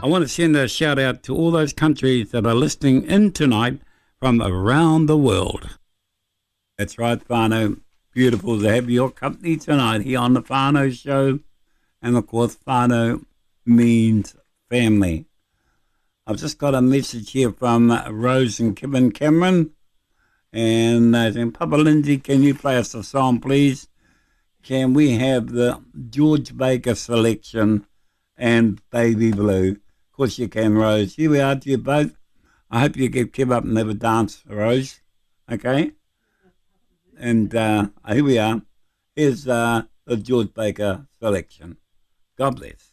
I want to send a shout out to all those countries that are listening in tonight from around the world. That's right, Whānau. Beautiful to have your company tonight here on the Whānau Show. And of course, whānau means family. I've just got a message here from Rose and Kevin Cameron. And saying, Papa Lindsay, can you play us a song, please? Can we have the George Baker selection and Baby Blue? Of course you can, Rose. Here we are to you both. I hope you get Kev up and have a dance, Rose. Okay? And here we are. Here's the George Baker selection. God bless.